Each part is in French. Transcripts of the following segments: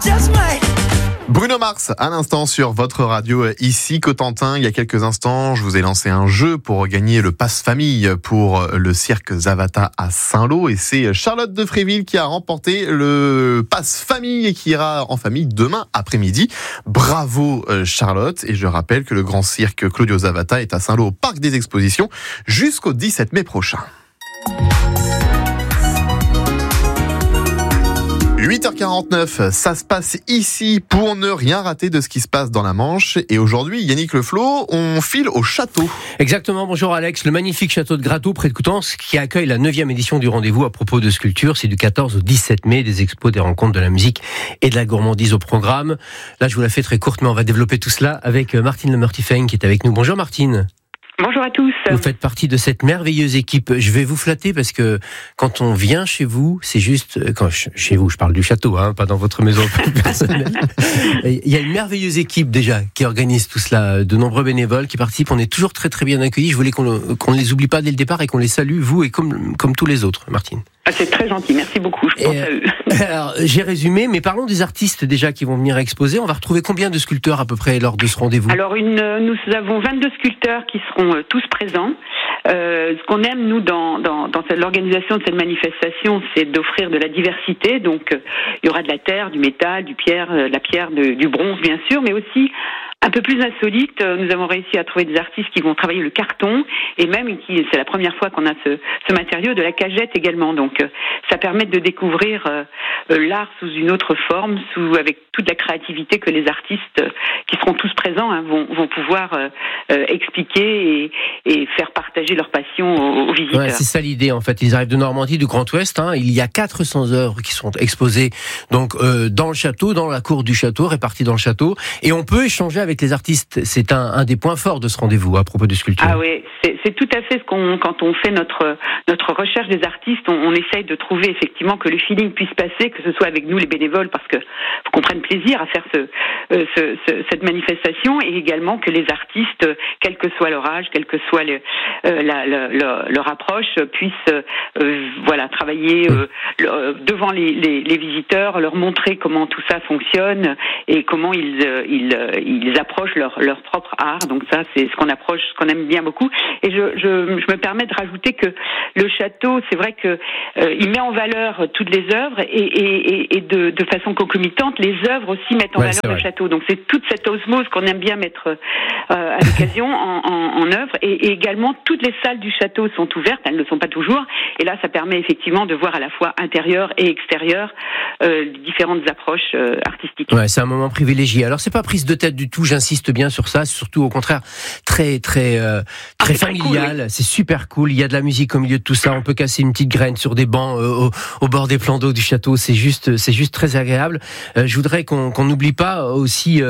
Bruno Mars, à l'instant sur votre radio ici Cotentin. Il y a quelques instants, je vous ai lancé un jeu pour gagner le pass famille pour le cirque Zavata à Saint-Lô. Et c'est Charlotte de Fréville qui a remporté le pass famille et qui ira en famille demain après-midi. Bravo Charlotte. Et je rappelle que le grand cirque Claudio Zavata est à Saint-Lô au Parc des Expositions jusqu'au 17 mai prochain. 8h49, ça se passe ici pour ne rien rater de ce qui se passe dans la Manche. Et aujourd'hui, Yannick Le Flot, on file au château. Exactement, bonjour Alex. Le magnifique château de Gratou, près de Coutances, qui accueille la 9e édition du rendez-vous à propos de sculpture. C'est du 14 au 17 mai, des expos, des rencontres, de la musique et de la gourmandise au programme. Là, je vous la fais très courte, mais on va développer tout cela avec Martine Lemurtifeng qui est avec nous. Bonjour Martine. Bonjour à tous. Vous faites partie de cette merveilleuse équipe. Je vais vous flatter parce que quand on vient chez vous, c'est juste... Chez vous, je parle du château, pas dans votre maison personnelle. Il y a une merveilleuse équipe déjà qui organise tout cela, de nombreux bénévoles qui participent. On est toujours très très bien accueillis. Je voulais qu'on ne les oublie pas dès le départ et qu'on les salue, vous et comme tous les autres, Martine. C'est très gentil, merci beaucoup, je pense à eux. Alors, j'ai résumé, mais parlons des artistes déjà qui vont venir exposer. On va retrouver combien de sculpteurs à peu près lors de ce rendez-vous ? Alors, nous avons 22 sculpteurs qui seront tous présents. Ce qu'on aime, nous, dans l'organisation de cette manifestation, c'est d'offrir de la diversité. Donc, il y aura de la terre, du métal, de la pierre, du bronze, bien sûr, mais aussi... Un peu plus insolite, nous avons réussi à trouver des artistes qui vont travailler le carton et même c'est la première fois qu'on a ce matériau, de la cagette également. Donc ça permet de découvrir l'art sous une autre forme, avec toute la créativité que les artistes qui seront tous présents vont pouvoir expliquer et faire partager leur passion aux visiteurs. Ouais, c'est ça l'idée en fait. Ils arrivent de Normandie, du Grand Ouest. Il y a 400 œuvres qui sont exposées donc dans le château, dans la cour du château, réparties dans le château, et on peut échanger avec les artistes. C'est un des points forts de ce rendez-vous à propos de sculpture. Ah oui, c'est tout à fait quand on fait notre recherche des artistes, on essaye de trouver effectivement que le feeling puisse passer, que ce soit avec nous les bénévoles, parce que faut qu'on prenne plaisir à faire cette manifestation, et également que les artistes, quel que soit leur âge, quel que soit leur approche, puissent travailler devant les visiteurs, leur montrer comment tout ça fonctionne et comment ils approchent leur propre art. Donc ça, c'est ce qu'on aime bien beaucoup. Et je me permets de rajouter que le château, c'est vrai que il met en valeur toutes les œuvres et de façon concomitante, les œuvres aussi mettent en valeur le château. Donc c'est toute cette osmose qu'on aime bien mettre à l'occasion en œuvre. Et également, toutes les salles du château sont ouvertes, elles ne le sont pas toujours. Et là, ça permet effectivement de voir à la fois intérieur et extérieur différentes approches artistiques. Ouais, c'est un moment privilégié. Alors c'est pas prise de tête du tout, j'insiste bien sur ça, surtout au contraire très familial, cool, oui. C'est super cool, il y a de la musique au milieu de tout ça, on peut casser une petite graine sur des bancs au bord des plans d'eau du château, c'est juste très agréable. Je voudrais qu'on n'oublie pas aussi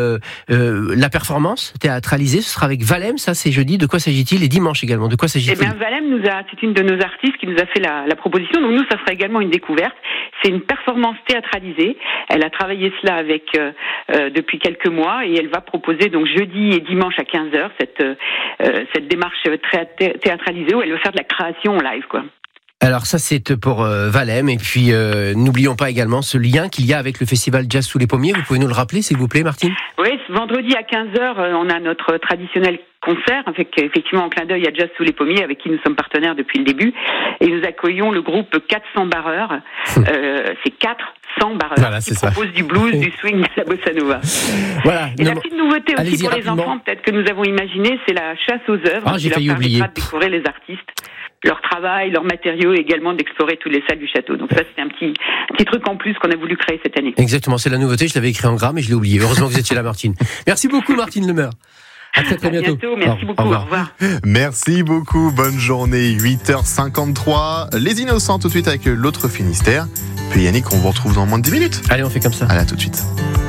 la performance théâtralisée, ce sera avec Valem, ça c'est jeudi. De quoi s'agit-il? Et dimanche également, de quoi s'agit-il? Eh bien, Valem c'est une de nos artistes qui nous a fait la proposition, donc nous ça sera également une découverte. C'est une performance théâtralisée. Elle a travaillé cela avec depuis quelques mois et elle va proposer donc jeudi et dimanche à 15h cette démarche théâtralisée où elle va faire de la création en live, quoi. Alors ça c'est pour Valem, et puis n'oublions pas également ce lien qu'il y a avec le festival Jazz sous les pommiers. Vous pouvez nous le rappeler s'il vous plaît, Martine? Oui, vendredi à 15h on a notre traditionnel concert avec effectivement en clin d'œil à Jazz sous les pommiers avec qui nous sommes partenaires depuis le début, et nous accueillons le groupe 400 barreurs. C'est 400 barreurs qui proposent du blues, du swing, de la bossa nova. Voilà. Et la petite nouveauté aussi pour les enfants, peut-être que nous avons imaginé, c'est la chasse aux œuvres qui leur permettra de découvrir les artistes, leur travail, leurs matériaux, et également d'explorer toutes les salles du château. Donc ça, c'est un petit truc en plus qu'on a voulu créer cette année. Exactement, c'est la nouveauté. Je l'avais écrit en gras, mais je l'ai oublié. Heureusement que vous étiez là, Martine. Merci beaucoup, Martine Lemeur. À très bientôt. Merci beaucoup. Au revoir. Merci beaucoup. Bonne journée. 8h53. Les Innocents tout de suite avec l'autre Finistère. Puis Yannick, on vous retrouve dans moins de 10 minutes. Allez, on fait comme ça. Allez, à tout de suite.